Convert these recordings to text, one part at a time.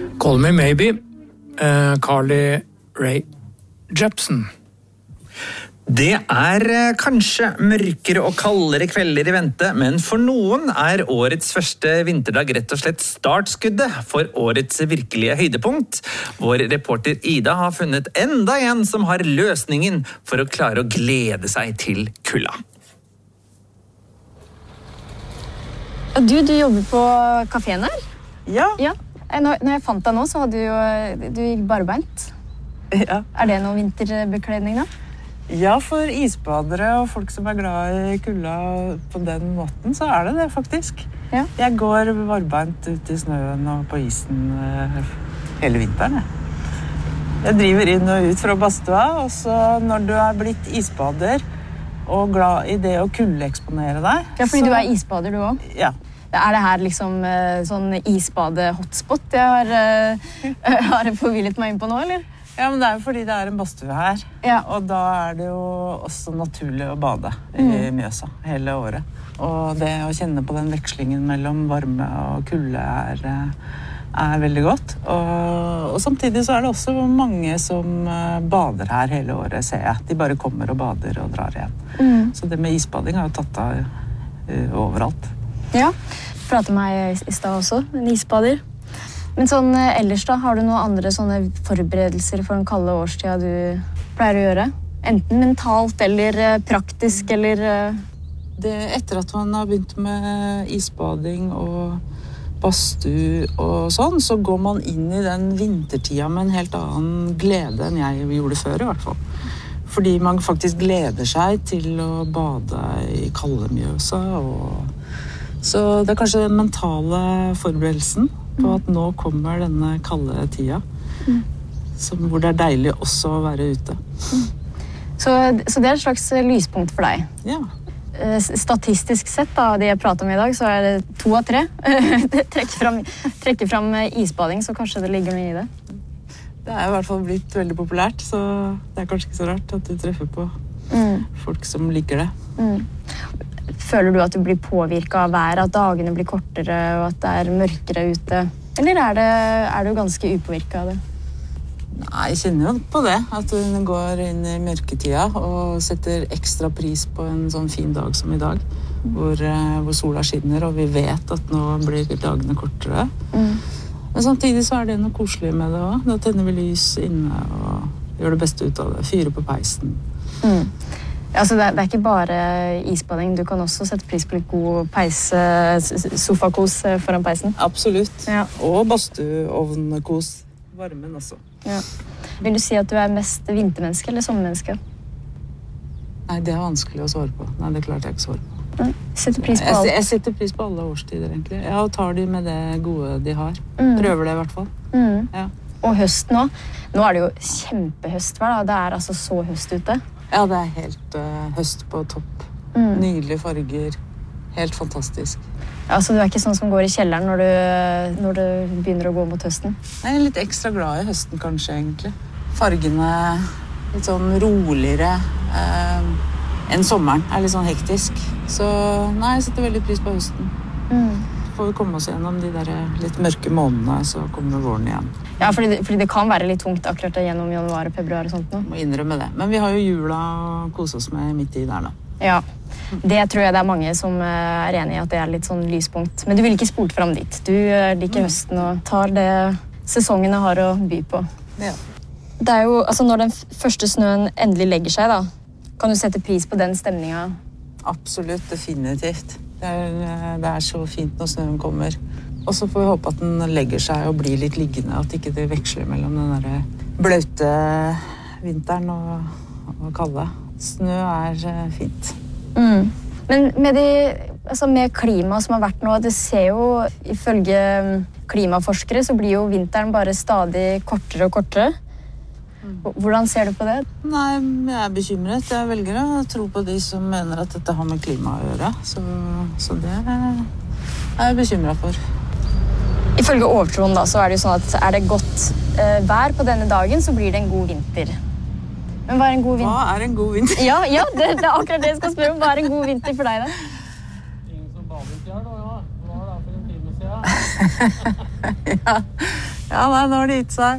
Call Me Maybe, Carly Rae Jepsen. Det kanskje mørkere og kaldere kvelder i vente, men for noen årets første vinterdag rett og slett startskuddet for årets virkelige høydepunkt. Vår reporter Ida har funnet enda en som har løsningen for å klare å glede seg til kulda. Du jobber på kaféen her? Ja. Når jeg fant deg nå, så hadde du gikk barbeint. Ja. Det noe vinterbekledning da? Ja, for isbadere og folk som glad i kulda på den måten, så det faktisk. Ja. Jeg går barbeint ut i snøen og på isen hele vinteren. Jeg driver inn og ut fra badstua, og så når du blitt isbader og glad i det å kuldeeksponere deg... Ja, fordi du isbader du også? Ja. Det her liksom sånn isbade-hotspot jeg har forvillet meg inn på nå, eller? Ja, men det jo fordi det en badstue her, ja. Og da det jo også naturlig å bade i Mjøsa hele året. Og det å kjenne på den vekslingen mellom varme og kulde veldig godt. Og samtidig så det også mange som bader her hele året, ser jeg. De bare kommer og bader og drar igjen. Så det med isbading har jo tatt av overalt. Ja, pratet med meg i sted også, en isbader. Men sånn ellers da, har du noen andre sånne forberedelser for den kalde årstida du pleier å gjøre? Enten mentalt eller praktisk, eller... Etter at man har begynt med isbading og badstue og sånn, så går man inn i den vintertida med en helt annen glede enn jeg gjorde før i hvert fall. Fordi man faktisk gleder seg til å bade i kalde Mjøsa. Så det kanskje den mentale forberedelsen på at nå kommer denne kalde tida, hvor det deilig også å være ute. Så det et slags lyspunkt for deg? Ja. Statistisk sett, da, det jeg prater om i dag, så det 2 av 3. trekker fram isbading, så kanskje det ligger noe i det. Det i hvert fall blitt veldig populært, så det kanskje ikke så rart at du treffer på folk som liker det. Føler du at du blir påvirket av været, at dagene blir kortere og at det mørkere ute? Eller du ganske upåvirket av det? Nei, jeg kjenner jo på det, at du går inn i mørketida og setter ekstra pris på en sånn fin dag som i dag, hvor sola skinner, og vi vet at nå blir dagene kortere. Men samtidig så det noe koselig med det også. Da tenner vi lys inne og gjør det beste ut av det, fyrer på peisen. Altså det ikke bare isbading, du kan også sette pris på litt god sofakos foran peisen. Absolutt, ja. Og badstueovnkos, varmen også. Ja. Vil du si at du mest vintermenneske eller sommermenneske? Nei, det vanskelig å svare på. Nei, det klarte jeg ikke å svare på. Setter pris på alt? Jeg setter pris på alle årstider egentlig. Ja, og tar de med det gode de har. Prøver det i hvert fall. Ja. Og høst nå. Nå det jo kjempehøstvær da. Det altså så høst ute. Ja, det helt høst på topp. Nydelige farger. Helt fantastisk. Ja, så du ikke sånn som går i kjelleren når du begynner å gå mot høsten? Jeg litt ekstra glad i høsten kanskje, egentlig. Fargene litt sånn roligere enn sommeren. Litt sånn hektisk. Så nei, jeg setter veldig pris på høsten. Får vi komme oss gjennom de der litt mørke månedene, så kommer våren igjen. Ja, fordi det kan være litt tungt akkurat gjennom januar og februar og sånt nå. Må innrømme det. Men vi har jo jula å kose oss med midt i der da. Ja, det tror jeg det mange som enig i at det litt sånn lyspunkt. Men du vil ikke spurt fram dit. Du liker høsten og tar det sesongene har å by på. Ja. Det jo, altså når den første snøen endelig legger seg da, kan du sette pris på den stemningen? Absolutt, definitivt. Det så fint når snøen kommer. Og så får vi håpe at den legger seg og blir litt liggende, at ikke det veksler mellom den der bløte vinteren og kalde. Snø fint. Men med klima som har vært nå, det ser jo, ifølge klimaforskere, så blir jo vinteren bare stadig kortere og kortere. Hvordan ser du på det? Nei, jeg bekymret. Jeg velger å tro på de som mener at dette har med klima å gjøre. Så det jeg bekymret for. Ifølge overtroen da, så det jo sånn at det godt vær på denne dagen, så blir det en god vinter. Men hva en god vinter? Hva en god vinter? Ja, det akkurat det jeg skal spørre om. Hva en god vinter for deg da? Ingen som badet her da, ja. Hva det for en time siden? Ja, nei, nå har det gitt seg.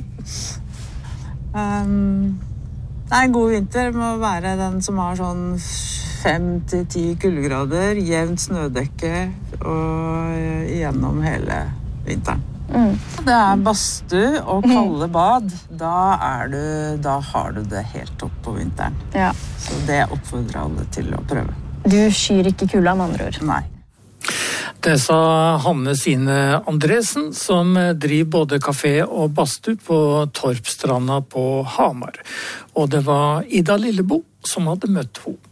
Nei, en god vinter må være den som har sånn 5-10 kuldegrader, jevnt snødekke og igjennom hele vinteren. Det er badstue og kalde bad. Da har du det helt topp på vinteren. Ja. Så det oppfordrer alle til å prøve. Du skyr ikke kulda, med andre ord. Nei. Det sa Hanne Sine Andresen, som driver både kafé og badstue på Torpstranda på Hamar. Og det var Ida Lillebo som hadde møtt henne.